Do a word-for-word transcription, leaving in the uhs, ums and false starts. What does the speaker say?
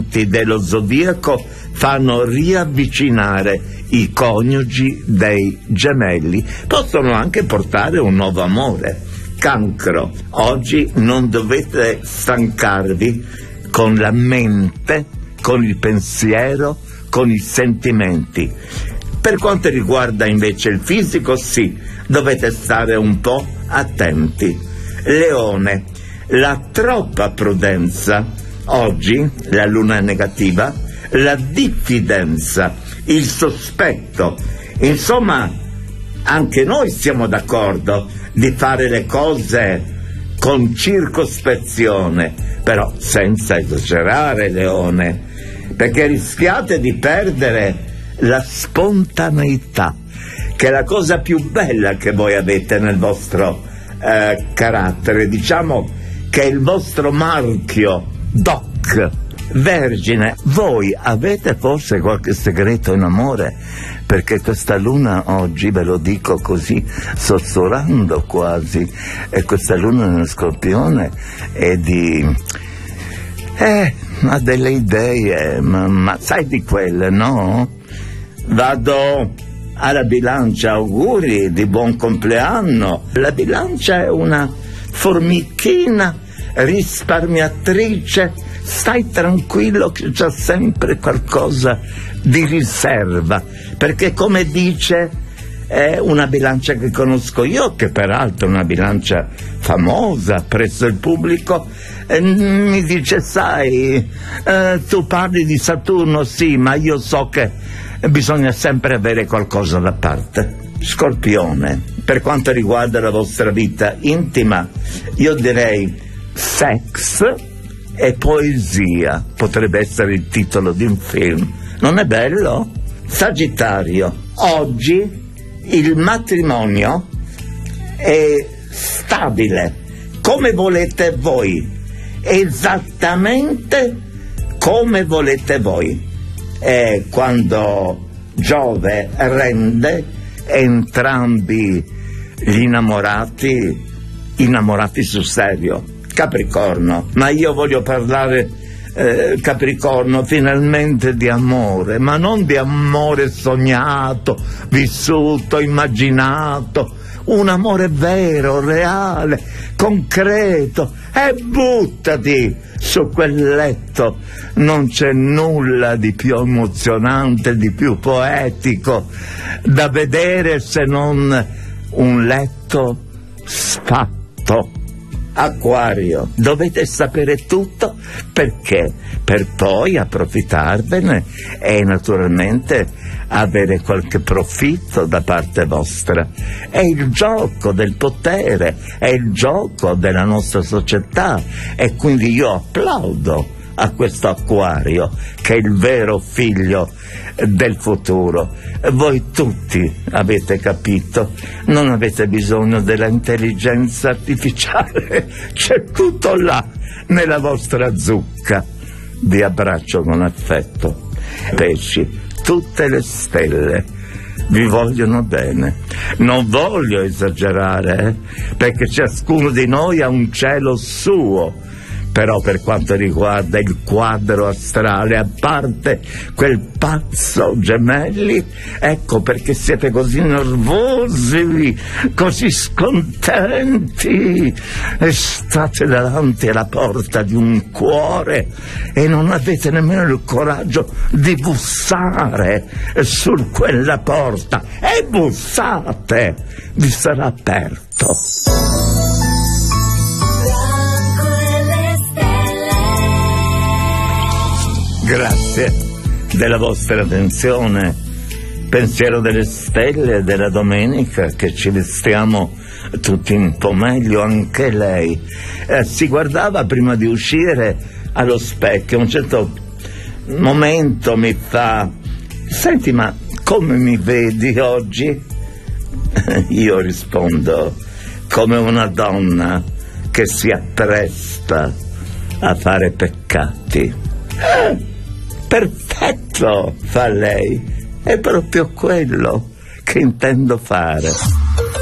elementi dello zodiaco fanno riavvicinare i coniugi dei gemelli, possono anche portare un nuovo amore. Cancro, oggi non dovete stancarvi con la mente, con il pensiero, con i sentimenti. Per quanto riguarda invece il fisico, sì, dovete stare un po' attenti. Leone, la troppa prudenza, oggi la luna è negativa, la diffidenza, il sospetto, insomma anche noi siamo d'accordo di fare le cose con circospezione, però senza esagerare, Leone, perché rischiate di perdere la spontaneità, che è la cosa più bella che voi avete nel vostro eh, carattere, diciamo che è il vostro marchio doc. Vergine, voi avete forse qualche segreto in amore? Perché questa luna oggi, ve lo dico così, sussurrando quasi, e questa luna nello Scorpione è di... eh, ha delle idee, ma, ma sai di quelle, no? Vado alla Bilancia, auguri di buon compleanno. La Bilancia è una formichina risparmiatrice, stai tranquillo che c'è sempre qualcosa di riserva, perché come dice è una Bilancia che conosco io, che peraltro è una Bilancia famosa presso il pubblico, e mi dice sai, eh, tu parli di Saturno, sì, ma io so che bisogna sempre avere qualcosa da parte. Scorpione, per quanto riguarda la vostra vita intima, io direi sex e poesia, potrebbe essere il titolo di un film, non è bello? Sagittario, oggi il matrimonio è stabile, come volete voi, esattamente come volete voi. E quando Giove rende, entrambi gli innamorati, innamorati sul serio. Capricorno, ma io voglio parlare, eh, Capricorno, finalmente di amore, ma non di amore sognato, vissuto, immaginato, un amore vero, reale, concreto, e buttati su quel letto, non c'è nulla di più emozionante, di più poetico da vedere se non un letto sfatto. Acquario, dovete sapere tutto, perché? Per poi approfittarvene e naturalmente avere qualche profitto da parte vostra. È il gioco del potere, è il gioco della nostra società, e quindi io applaudo a questo Acquario, che è il vero figlio del futuro. Voi tutti avete capito, non avete bisogno dell'intelligenza artificiale, c'è tutto là nella vostra zucca. Vi abbraccio con affetto. Pesci, tutte le stelle vi vogliono bene, non voglio esagerare, eh? Perché ciascuno di noi ha un cielo suo. Però per quanto riguarda il quadro astrale, a parte quel pazzo Gemelli, ecco perché siete così nervosi, così scontenti, e state davanti alla porta di un cuore e non avete nemmeno il coraggio di bussare su quella porta. E bussate, vi sarà aperto. Grazie della vostra attenzione. Pensiero delle stelle della domenica, che ci vestiamo tutti un po' meglio, anche lei. Eh, si guardava prima di uscire allo specchio, a un certo momento mi fa: senti, ma come mi vedi oggi? Io rispondo: come una donna che si appresta a fare peccati. Eh, perfetto, fa lei, è proprio quello che intendo fare.